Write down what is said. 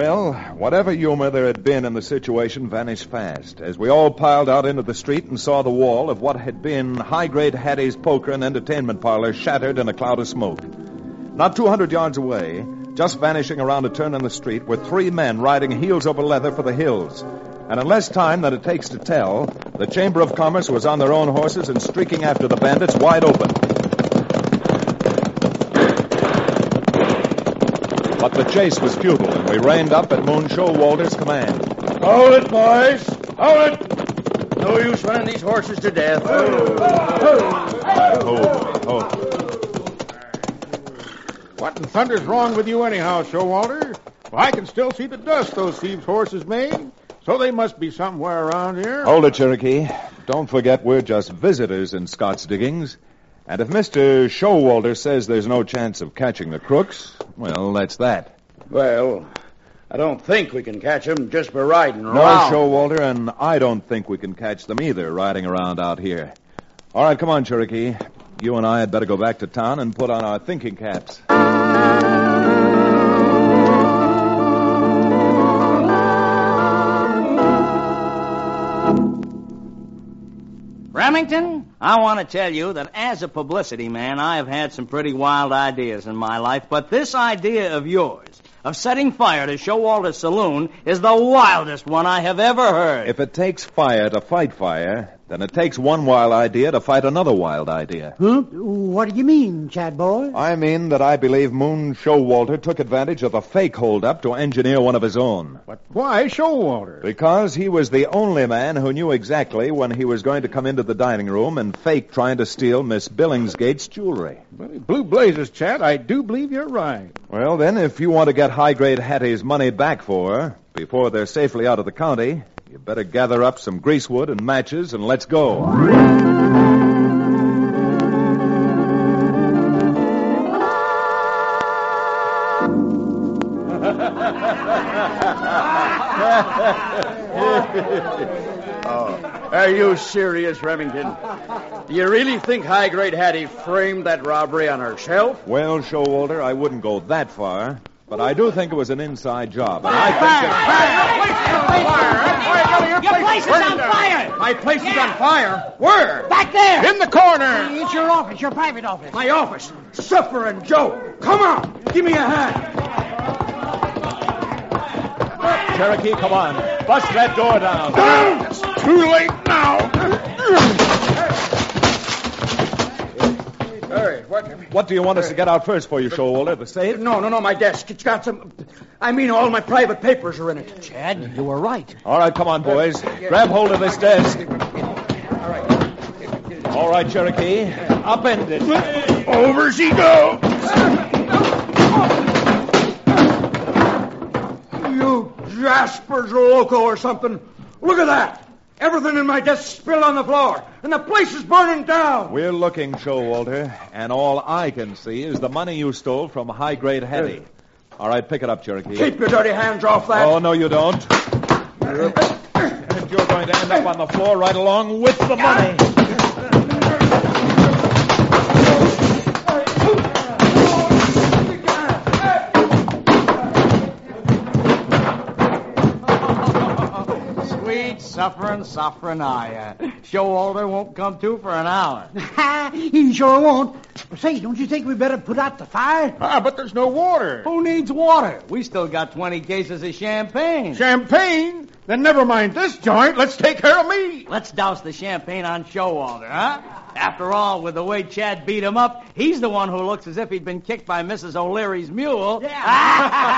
Well, whatever humor there had been in the situation vanished fast as we all piled out into the street and saw the wall of what had been High-Grade Hattie's poker and entertainment parlor shattered in a cloud of smoke. Not 200 yards away, just vanishing around a turn in the street, were 3 men riding heels over leather for the hills. And in less time than it takes to tell, the Chamber of Commerce was on their own horses and streaking after the bandits wide open. But the chase was futile, and we reined up at Moon Showalter's command. Hold it, boys. Hold it. No use running these horses to death. Hold. What in thunder's wrong with you anyhow, Showalter? Well, I can still see the dust those thieves' horses made, so they must be somewhere around here. Hold it, Cherokee. Don't forget we're just visitors in Scott's diggings. And if Mr. Showalter says there's no chance of catching the crooks, well, that's that. Well, I don't think we can catch them just by riding around. No, Showalter, and I don't think we can catch them either riding around out here. All right, come on, Cherokee. You and I had better go back to town and put on our thinking caps. Remington, I want to tell you that as a publicity man, I have had some pretty wild ideas in my life, but this idea of yours, of setting fire to Showalter's saloon, is the wildest one I have ever heard. If it takes fire to fight fire, then it takes one wild idea to fight another wild idea. Huh? What do you mean, Chad boy? I mean that I believe Moon Showalter took advantage of a fake holdup to engineer one of his own. But why Showalter? Because he was the only man who knew exactly when he was going to come into the dining room and fake trying to steal Miss Billingsgate's jewelry. Well, blue blazes, Chad, I do believe you're right. Well, then, if you want to get High-Grade Hattie's money back for her before they're safely out of the county, you better gather up some greasewood and matches and let's go. Are you serious, Remington? Do you really think High-Grade Hattie framed that robbery on herself? Well, Showalter, I wouldn't go that far, but I do think it was an inside job. And I think Your place is on fire! My place is on fire? Where? Back there! In the corner! It's your office, your private office. My office. Suffering Joe. Come on. Give me a hand. Cherokee, come on. Bust that door down. It's too late now. Hurry. What do you want us to get out first for you, Showalter? The safe? No, my desk. It's got some... I mean, all my private papers are in it. Chad, you were right. All right, come on, boys. Grab hold of this desk. All right, Cherokee. Upend it. Over she goes. You Jaspers Loco or something. Look at that. Everything in my desk spilled on the floor, and the place is burning down. We're looking, Showalter, and all I can see is the money you stole from High-Grade Hattie. All right, pick it up, Cherokee. Keep your dirty hands off that. Oh, no, you don't. And you're going to end up on the floor right along with the money. Sufferin'. Showalter won't come to for an hour. He sure won't. Say, don't you think we better put out the fire? But there's no water. Who needs water? We still got 20 cases of champagne. Champagne? Then never mind this joint. Let's take care of me. Let's douse the champagne on Showalter, huh? After all, with the way Chad beat him up, he's the one who looks as if he'd been kicked by Mrs. O'Leary's mule. Yeah.